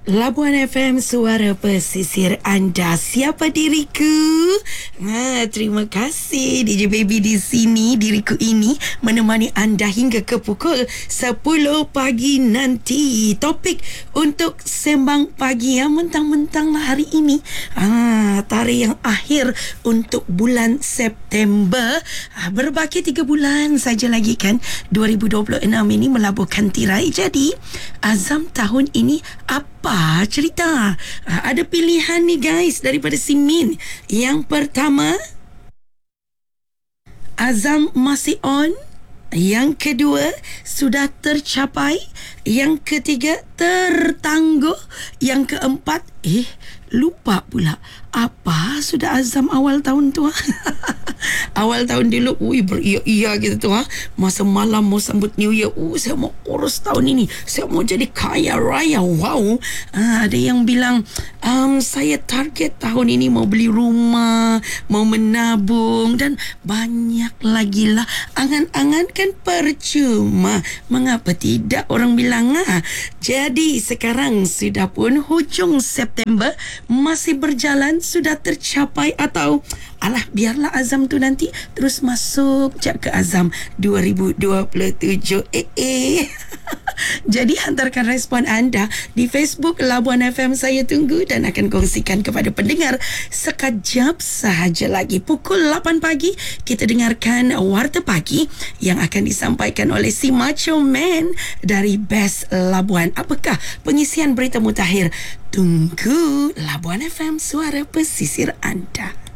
Labuan FM, suara pesisir anda. Siapa diriku? Terima kasih DJ Baby di sini. Diriku ini menemani anda hingga ke pukul 10 pagi nanti. Topik untuk sembang pagi ya, mentang-mentang lah hari ini tarikh yang akhir untuk bulan September. Berbaki 3 bulan saja lagi kan 2026 ini melabuhkan tirai. Jadi azam tahun ini apa cerita? Ada pilihan nih guys daripada Simin. Yang pertama, azam masih on. Yang kedua, sudah tercapai. Yang ketiga, tertangguh. Yang keempat, lupa pula apa sudah azam awal tahun tu. Awal tahun dulu beria-ia gitu tu. Masa malam mau sambut New Year, saya mau urus tahun ini, saya mau jadi kaya raya. Wow. Ada yang bilang saya target tahun ini mau beli rumah, mau menabung, dan banyak lagi lah. Angan-angan kan percuma. Mengapa tidak, orang bilang. Jadi sekarang sudah pun hujung September, masih berjalan, sudah tercapai atau alah biarlah azam tu nanti terus masuk ke azam 2027. Jadi hantarkan respon anda di Facebook Labuan FM. Saya tunggu dan akan kongsikan kepada pendengar sekejap sahaja lagi. Pukul 8 pagi kita dengarkan Warta Pagi yang akan disampaikan oleh si Macho Man dari Best Labuan. Apakah pengisian berita mutakhir? Tunggu Labuan FM, suara pesisir anda.